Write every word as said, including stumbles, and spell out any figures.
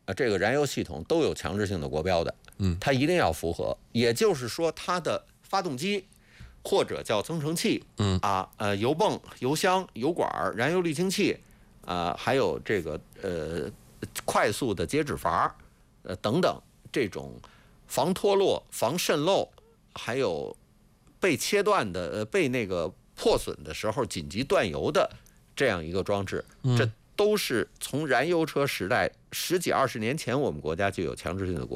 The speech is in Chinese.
呃这个燃油系统都有强制性的国标的， 嗯， 它一定要符合。也就是说，它的发动机或者叫增程器， 嗯啊呃油泵、油箱、油管、燃油滤清器，啊、呃、还有这个呃快速的接止阀，呃等等这种防脱落、防渗漏，还有被切断的呃被那个破损的时候紧急断油的这样一个装置，这都是从燃油车时代十几二十年前我们国家就有强制性的国